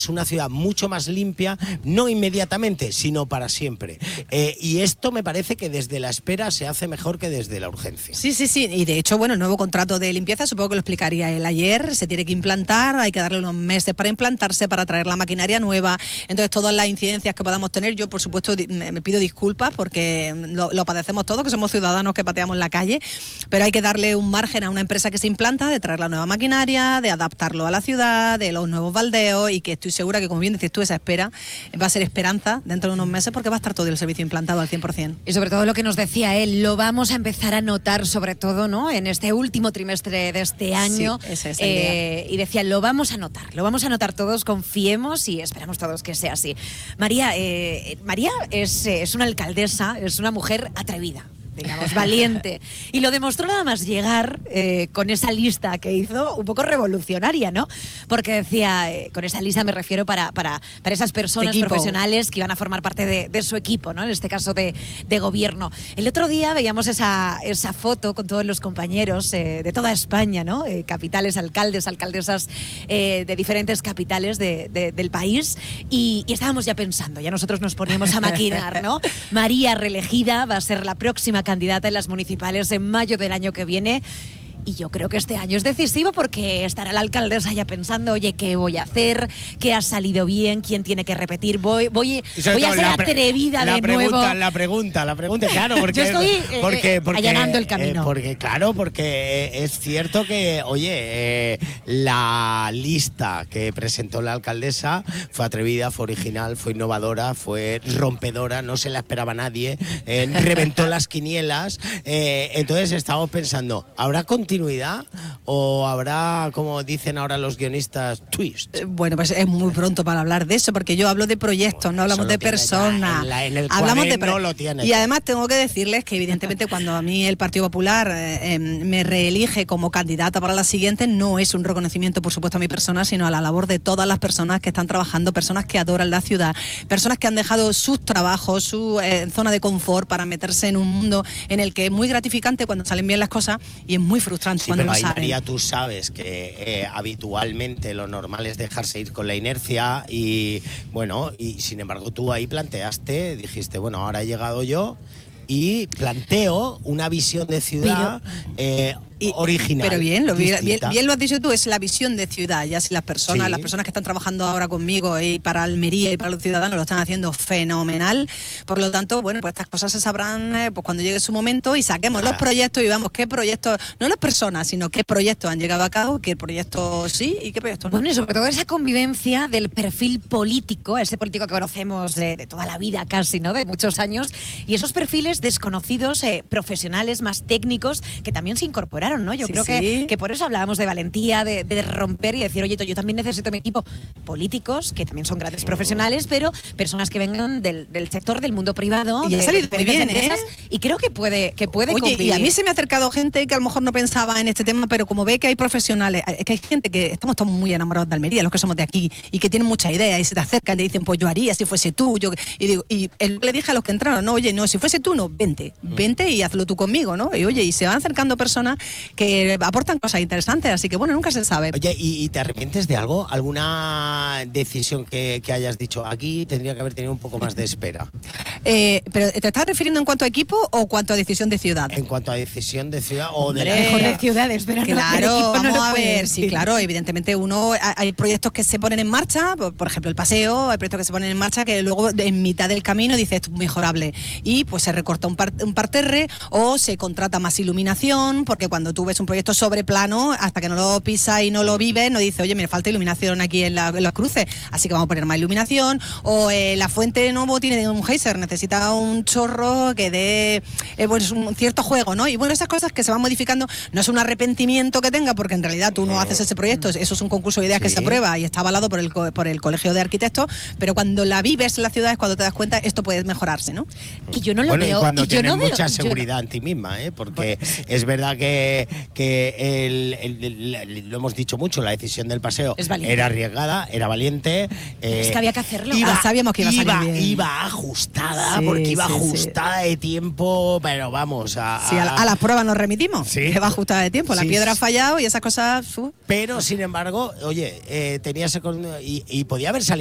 una ciudad mucho más limpia, no inmediatamente, sino para siempre. Y esto me parece que desde la espera se hace mejor que desde la urgencia. Sí, y de hecho, bueno, el nuevo contrato de limpieza, supongo que lo explicaría él ayer, se tiene que implantar, hay que darle unos meses para implantarse, para traer la maquinaria nueva. Entonces, todas las incidencias que podamos tener, yo por supuesto me pido disculpas porque lo padecemos todos, que somos ciudadanos que pateamos la calle, pero hay que darle un margen a una empresa que se implanta, de traer la nueva maquinaria, de adaptarlo a la ciudad, de los nuevos baldeos, y que estoy segura que, como bien dices tú, esa espera va a ser esperanza dentro de unos meses porque va a estar todo el servicio implantado al 100%. Y sobre todo lo que nos decía él, lo vamos a empezar a notar sobre todo, ¿no?, en este último trimestre de este año. Sí, esa es la idea. Y decía, lo vamos a notar todos, confiemos y esperamos todos que sea así. María es una alcaldesa, es una mujer atrevida, digamos, valiente. Y lo demostró nada más llegar con esa lista que hizo, un poco revolucionaria, ¿no? Porque decía, con esa lista me refiero para esas personas profesionales que iban a formar parte de su equipo, ¿no? En este caso de gobierno. El otro día veíamos esa foto con todos los compañeros de toda España, ¿no? Capitales, alcaldesas de diferentes capitales del país, y estábamos ya pensando, ya nosotros nos poníamos a maquinar, ¿no? María, reelegida, va a ser la próxima candidata en las municipales en mayo del año que viene. Y yo creo que este año es decisivo porque estará la alcaldesa ya pensando, oye, ¿qué voy a hacer? ¿Qué ha salido bien? ¿Quién tiene que repetir? Voy a ser atrevida de nuevo. La pregunta, claro, porque yo estoy allanando el camino. Porque es cierto que, oye, la lista que presentó la alcaldesa fue atrevida, fue original, fue innovadora, fue rompedora, no se la esperaba nadie, reventó las quinielas. Entonces estábamos pensando, ¿habrá continuidad o habrá, como dicen ahora los guionistas, twist? Bueno, pues es muy pronto para hablar de eso, porque yo hablo de proyectos, no hablamos de personas. Hablamos de no lo tiene. Y además tengo que decirles que evidentemente cuando a mí el Partido Popular me reelige como candidata para la siguiente, no es un reconocimiento, por supuesto, a mi persona, sino a la labor de todas las personas que están trabajando, personas que adoran la ciudad, personas que han dejado sus trabajos, su zona de confort para meterse en un mundo en el que es muy gratificante cuando salen bien las cosas y es muy frustrante cuando no salen. María, tú sabes que habitualmente lo normal es dejarse ir con la inercia y bueno, y sin embargo tú ahí dijiste, bueno, ahora he llegado yo y planteo una visión de ciudad original. Pero bien lo has dicho tú, es la visión de ciudad. Ya si las personas que están trabajando ahora conmigo y para Almería y para los ciudadanos lo están haciendo fenomenal. Por lo tanto, bueno, pues estas cosas se sabrán pues cuando llegue su momento y saquemos los proyectos y veamos qué proyectos, no las personas, sino qué proyectos han llegado a cabo, qué proyectos sí y qué proyectos no. Bueno, y sobre todo esa convivencia del perfil político, ese político que conocemos de toda la vida casi, ¿no?, de muchos años, y esos perfiles desconocidos, profesionales, más técnicos, que también se incorporaron, ¿no? Yo creo que por eso hablábamos de valentía, de romper y decir, oye, yo también necesito mi equipo, políticos, que también son grandes profesionales, pero personas que vengan del sector del mundo privado. Y ha salido muy bien, empresas, y creo que puede Oye, cumplir. y a mí se me ha acercado gente que a lo mejor no pensaba en este tema, pero como ve que hay profesionales, que hay gente que estamos todos muy enamorados de Almería, los que somos de aquí, y que tienen mucha idea y se te acercan y te dicen, pues yo haría si fuese tú. Y le dije a los que entraron, no, oye, no, si fuese tú, no, vente y hazlo tú conmigo, ¿no? Y oye, y se van acercando personas que aportan cosas interesantes, así que bueno, nunca se sabe. Oye, ¿y te arrepientes de algo? ¿Alguna decisión que hayas dicho aquí tendría que haber tenido un poco más de espera? ¿Pero te estás refiriendo en cuanto a equipo o en cuanto a decisión de ciudad? En cuanto a decisión de ciudad o de mejor de ciudades, pero claro, vamos a ver, sí, claro, evidentemente hay proyectos que se ponen en marcha, por ejemplo el paseo, hay proyectos que se ponen en marcha que luego en mitad del camino dices esto es mejorable y pues se recorta un parterre o se contrata más iluminación, porque cuando tú ves un proyecto sobre plano, hasta que no lo pisas y no lo vives, no dices, oye, me falta iluminación aquí en los cruces, así que vamos a poner más iluminación, o la fuente nuevo tiene un geyser, necesita un chorro que dé pues un cierto juego, ¿no? Y bueno, esas cosas que se van modificando, no es un arrepentimiento que tenga, porque en realidad tú no haces ese proyecto, eso es un concurso de ideas que se aprueba y está avalado por el Colegio de Arquitectos, pero cuando la vives en la ciudad es cuando te das cuenta, esto puede mejorarse, ¿no? Y yo no lo veo. Y cuando tienes mucha seguridad en ti misma, porque es verdad que lo hemos dicho mucho, la decisión del paseo era arriesgada, era valiente. Es que había que hacerlo. Sabíamos que iba a salir bien. Iba ajustada complicada Sí, porque iba sí, ajustada de tiempo, pero vamos Sí, a las pruebas nos remitimos, Sí. que va ajustada de tiempo, la Sí, piedra ha sí. fallado y esas cosas... Pero sin embargo, oye, tenía y podía haber salido